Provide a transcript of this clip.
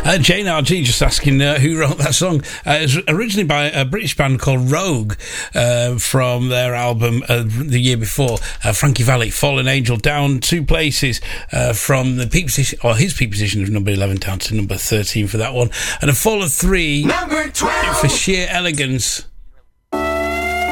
Jane RG just asking who wrote that song. It was originally by a British band called Rogue from their album the year before. Frankie Valli, Fallen Angel, down 2 places from the peak position, or his peak position of number 11 down to number 13 for that one. And a fall of 3 number 12 for Sheer Elegance.